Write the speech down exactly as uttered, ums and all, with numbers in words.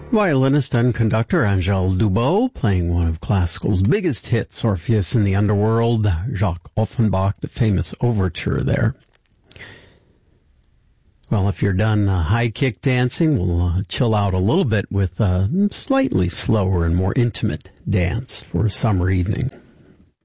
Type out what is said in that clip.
Violinist and conductor Angèle Dubos playing one of classical's biggest hits, Orpheus in the Underworld, Jacques Offenbach, the famous overture there. Well, if you're done uh, high kick dancing, we'll uh, chill out a little bit with a slightly slower and more intimate dance for a summer evening.